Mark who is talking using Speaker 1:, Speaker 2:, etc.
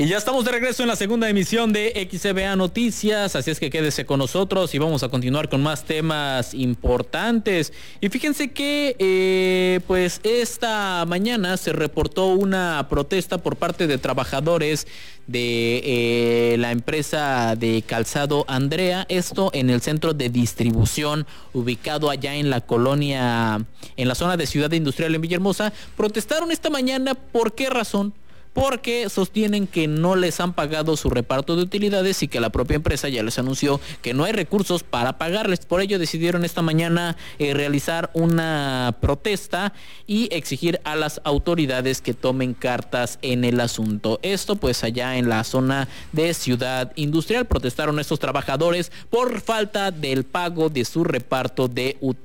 Speaker 1: Y ya estamos de regreso en la segunda emisión de XCBA Noticias, así es que quédese con nosotros y vamos a continuar con más temas importantes. Y fíjense que pues esta mañana se reportó una protesta por parte de trabajadores de la empresa de calzado Andrea, esto en el centro de distribución ubicado allá en la colonia, en la zona de Ciudad Industrial en Villahermosa. Protestaron esta mañana, ¿por qué razón? Porque sostienen que no les han pagado su reparto de utilidades y que la propia empresa ya les anunció que no hay recursos para pagarles. Por ello decidieron esta mañana realizar una protesta y exigir a las autoridades que tomen cartas en el asunto. Esto pues allá en la zona de Ciudad Industrial protestaron estos trabajadores por falta del pago de su reparto de utilidades.